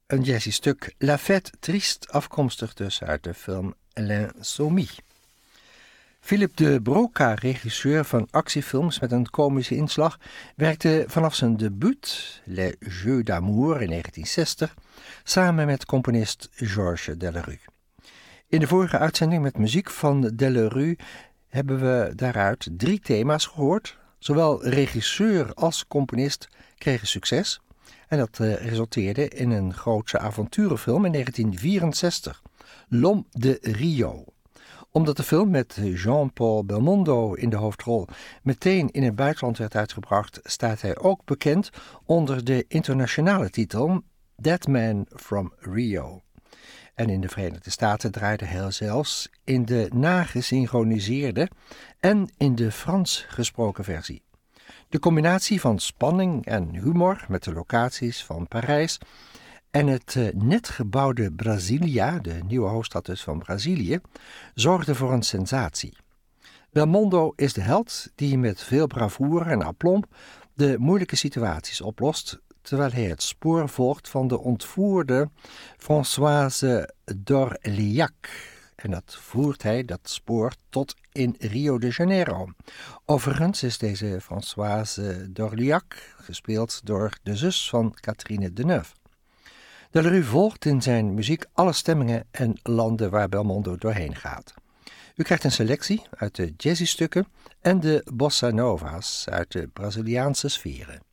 een jazzy stuk La Fête Triste, afkomstig dus uit de film L'Insomnie. Philippe de Broca, regisseur van actiefilms met een komische inslag, werkte vanaf zijn debuut, Les Jeux d'Amour in 1960, samen met componist Georges Delerue. In de vorige uitzending met muziek van Delerue hebben we daaruit 3 thema's gehoord. Zowel regisseur als componist kregen succes en dat resulteerde in een grootse avonturenfilm in 1964, L'Homme de Rio. Omdat de film met Jean-Paul Belmondo in de hoofdrol meteen in het buitenland werd uitgebracht, staat hij ook bekend onder de internationale titel That Man from Rio. En in de Verenigde Staten draaide hij zelfs in de nagesynchroniseerde en in de Frans gesproken versie. De combinatie van spanning en humor met de locaties van Parijs en het net gebouwde Brasilia, de nieuwe hoofdstad dus van Brazilië, zorgde voor een sensatie. Belmondo is de held die met veel bravoure en aplomb de moeilijke situaties oplost, terwijl hij het spoor volgt van de ontvoerde Françoise d'Orléac. En dat voert hij, dat spoor, tot in Rio de Janeiro. Overigens is deze Françoise d'Orléac gespeeld door de zus van Catherine Deneuve. Delerue volgt in zijn muziek alle stemmingen en landen waar Belmondo doorheen gaat. U krijgt een selectie uit de jazzy-stukken en de bossa nova's uit de Braziliaanse sferen.